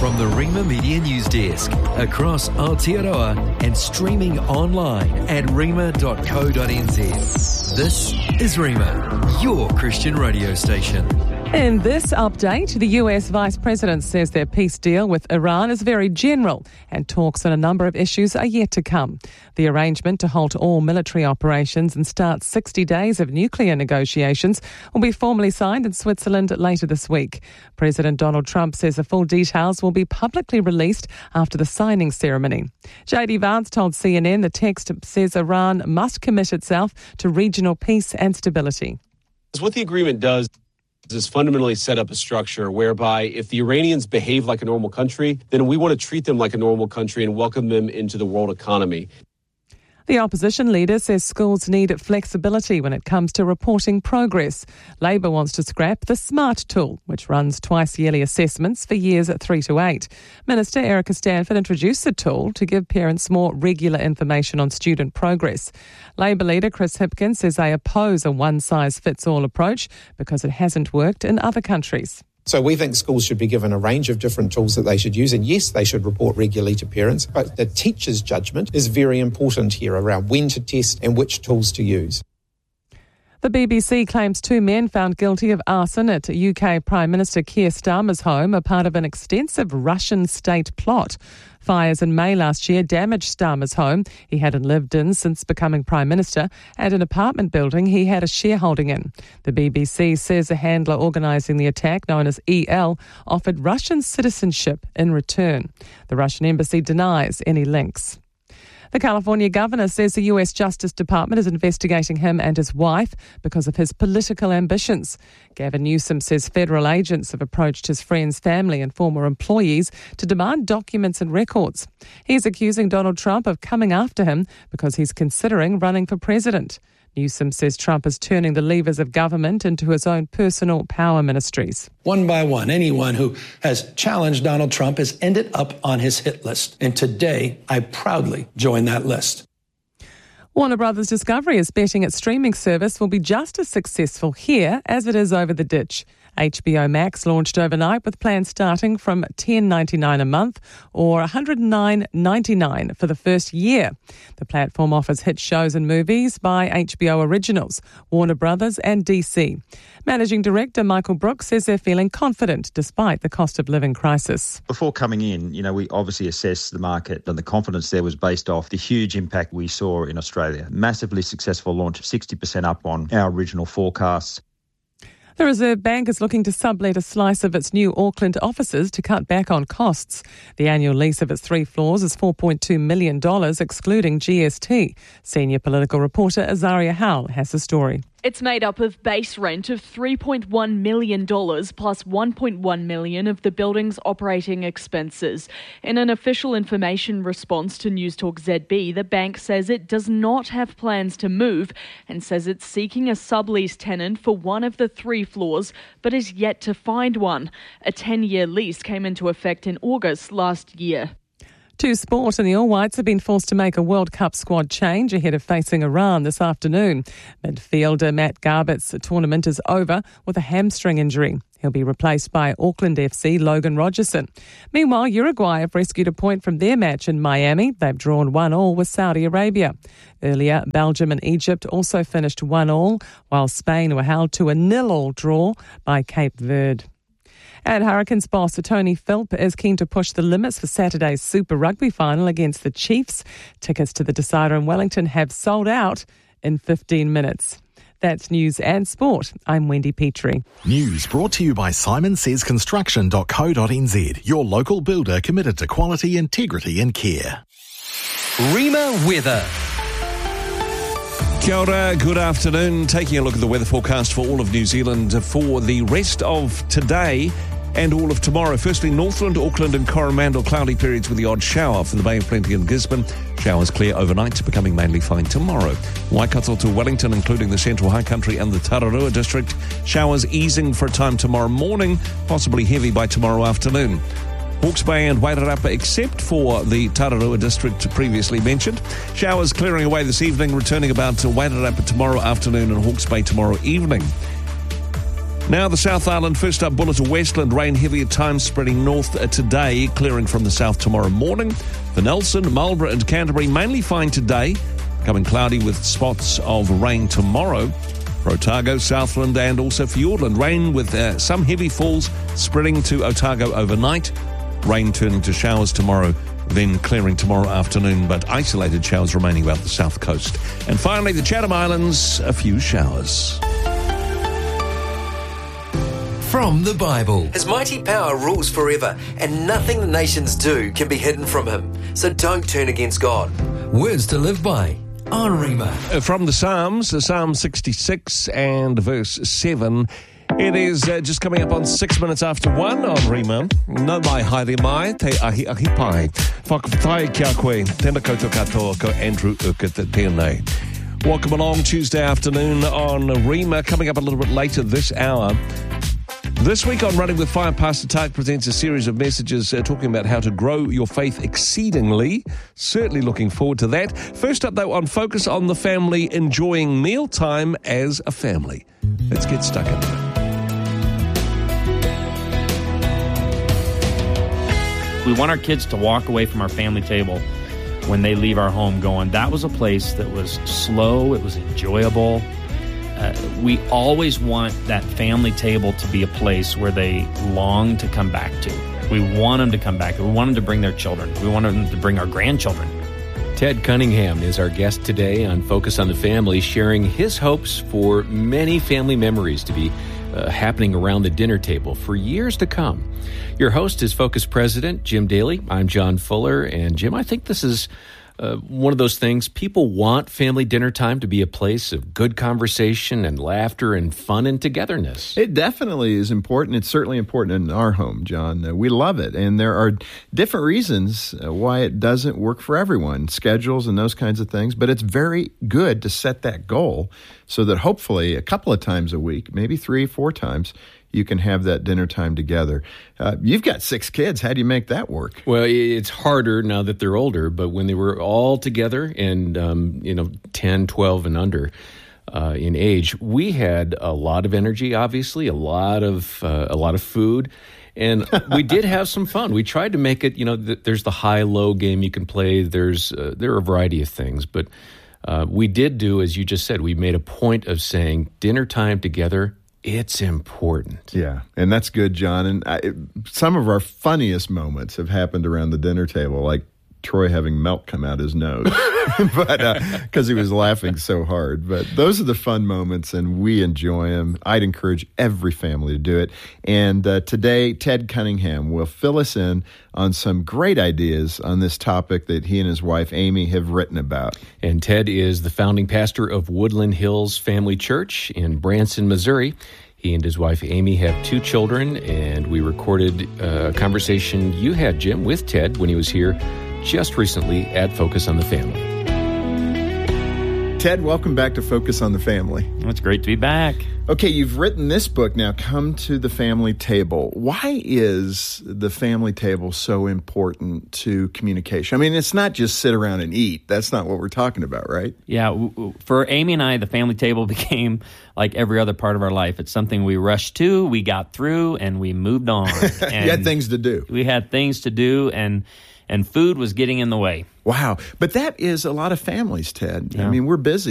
from the Rima Media News Desk, across Aotearoa and streaming online at rima.co.nz. This is Rima, your Christian radio station. In this update, the US Vice President says their peace deal with Iran is very general and talks on a number of issues are yet to come. The arrangement to halt all military operations and start 60 days of nuclear negotiations will be formally signed in Switzerland later this week. President Donald Trump says the full details will be publicly released after the signing ceremony. J.D. Vance told CNN the text says Iran must commit itself to regional peace and stability. What the agreement does is fundamentally set up a structure whereby if the Iranians behave like a normal country, then we want to treat them like a normal country and welcome them into the world economy. The opposition leader says schools need flexibility when it comes to reporting progress. Labor wants to scrap the SMART tool, which runs twice-yearly assessments for years 3 to 8. Minister Erica Stanford introduced the tool to give parents more regular information on student progress. Labor leader Chris Hipkins says they oppose a one-size-fits-all approach because it hasn't worked in other countries. So we think schools should be given a range of different tools that they should use. And yes, they should report regularly to parents. But the teacher's judgment is very important here around when to test and which tools to use. The BBC claims 2 men found guilty of arson at UK Prime Minister Keir Starmer's home are part of an extensive Russian state plot. Fires in May last year damaged Starmer's home he hadn't lived in since becoming Prime Minister and an apartment building he had a shareholding in. The BBC says a handler organising the attack, known as EL, offered Russian citizenship in return. The Russian embassy denies any links. The California governor says the US Justice Department is investigating him and his wife because of his political ambitions. Gavin Newsom says federal agents have approached his friends, family and former employees to demand documents and records. He's accusing Donald Trump of coming after him because he's considering running for president. Newsom says Trump is turning the levers of government into his own personal power ministries. One by one, anyone who has challenged Donald Trump has ended up on his hit list. And today, I proudly join that list. Warner Brothers Discovery is betting its streaming service will be just as successful here as it is over the ditch. HBO Max launched overnight with plans starting from $10.99 a month or $109.99 for the first year. The platform offers hit shows and movies by HBO Originals, Warner Brothers and DC. Managing Director Michael Brooks says they're feeling confident despite the cost of living crisis. Before coming in, we obviously assessed the market, and the confidence there was based off the huge impact we saw in Australia. Massively successful launch, 60% up on our original forecasts. The Reserve Bank is looking to sublet a slice of its new Auckland offices to cut back on costs. The annual lease of its 3 floors is $4.2 million, excluding GST. Senior political reporter Azaria Howell has the story. It's made up of base rent of $3.1 million plus $1.1 million of the building's operating expenses. In an official information response to Newstalk ZB, the bank says it does not have plans to move and says it's seeking a sublease tenant for one of the 3 floors, but is yet to find one. A 10-year lease came into effect in August last year. To sport, and the All Whites have been forced to make a World Cup squad change ahead of facing Iran this afternoon. Midfielder Matt Garbutt's tournament is over with a hamstring injury. He'll be replaced by Auckland FC Logan Rogerson. Meanwhile, Uruguay have rescued a point from their match in Miami. They've drawn 1-1 with Saudi Arabia. Earlier, Belgium and Egypt also finished 1-1, while Spain were held to a 0-0 draw by Cape Verde. And Hurricanes boss Tony Philp is keen to push the limits for Saturday's Super Rugby final against the Chiefs. Tickets to the decider in Wellington have sold out in 15 minutes. That's news and sport. I'm Wendy Petrie. News brought to you by simonsayesconstruction.co.nz, your local builder committed to quality, integrity and care. Rima weather. Kia ora, good afternoon. Taking a look at the weather forecast for all of New Zealand for the rest of today and all of tomorrow. Firstly, Northland, Auckland and Coromandel, cloudy periods with the odd shower for the Bay of Plenty and Gisborne. Showers clear overnight, becoming mainly fine tomorrow. Waikato to Wellington, including the Central High Country and the Tararua district. Showers easing for a time tomorrow morning, possibly heavy by tomorrow afternoon. Hawke's Bay and Wairarapa, except for the Tararua district previously mentioned. Showers clearing away this evening, returning about to Wairarapa tomorrow afternoon and Hawke's Bay tomorrow evening. Now the South Island, first up, Bulla to Westland, rain heavy at times spreading north today, clearing from the south tomorrow morning. For Nelson, Marlborough and Canterbury, mainly fine today, coming cloudy with spots of rain tomorrow. For Otago, Southland and also Fiordland, rain with some heavy falls spreading to Otago overnight. Rain turning to showers tomorrow, then clearing tomorrow afternoon, but isolated showers remaining about the south coast. And finally, the Chatham Islands, a few showers. From the Bible. His mighty power rules forever, and nothing the nations do can be hidden from him. So don't turn against God. Words to live by on Rima. From the Psalms, Psalm 66 and verse 7. It is just coming up on 6 minutes after 1 on Rima. No mai haere mai, te ahi ahi pai. Whakawhai kia koe, tēnā koutou katoa ko Andrew Urquhart tēnei. Welcome along Tuesday afternoon on Rima. Coming up a little bit later this hour. This week on Running with Fire, Pastor Tak presents a series of messages talking about how to grow your faith exceedingly. Certainly looking forward to that. First up, though, on Focus on the Family, enjoying mealtime as a family. Let's get stuck into it. We want our kids to walk away from our family table when they leave our home going, that was a place that was slow, it was enjoyable. We always want that family table to be a place where they long to come back to. We want them to come back. We want them to bring their children. We want them to bring our grandchildren. Ted Cunningham is our guest today on Focus on the Family, sharing his hopes for many family memories to be happening around the dinner table for years to come. Your host is Focus President Jim Daly. I'm John Fuller. And Jim, I think this is one of those things. People want family dinner time to be a place of good conversation and laughter and fun and togetherness. It definitely is important. It's certainly important in our home, John. We love it. And there are different reasons why it doesn't work for everyone, schedules and those kinds of things. But it's very good to set that goal so that hopefully a couple of times a week, maybe 3-4 times, you can have that dinner time together. You've got 6 kids. How do you make that work? Well, it's harder now that they're older, but when they were all together and, 10, 12 and under in age, we had a lot of energy, obviously, a lot of food, and we did have some fun. We tried to make it, there's the high-low game you can play. There are a variety of things, but we did do, as you just said, we made a point of saying dinner time together. It's important. Yeah, and that's good, John. And some of our funniest moments have happened around the dinner table, like Troy having milk come out his nose, but because he was laughing so hard. But those are the fun moments, and we enjoy them. I'd encourage every family to do it. And today, Ted Cunningham will fill us in on some great ideas on this topic that he and his wife, Amy, have written about. And Ted is the founding pastor of Woodland Hills Family Church in Branson, Missouri. He and his wife, Amy, have 2 children, and we recorded a conversation you had, Jim, with Ted when he was here just recently at Focus on the Family. Ted, welcome back to Focus on the Family. It's great to be back. Okay, you've written this book now, Come to the Family Table. Why is the family table so important to communication? I mean, it's not just sit around and eat. That's not what we're talking about, right? Yeah, for Amy and I, the family table became like every other part of our life. It's something we rushed to, we got through, and we moved on. And you had things to do. We had things to do, and food was getting in the way. Wow. But that is a lot of families, Ted. Yeah. I mean, we're busy.